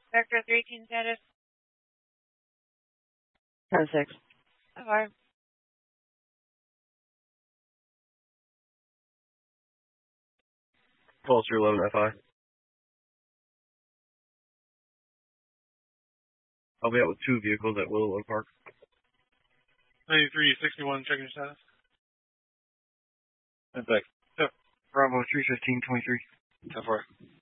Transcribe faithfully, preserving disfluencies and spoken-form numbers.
Vector three eighteen status. ten six. Fire. twelve three eleven F I. I'll be out with two vehicles at Willow Park. ninety-three sixty-one, checking status. That's back. Yep. Bravo three fifteen twenty-three. ten four.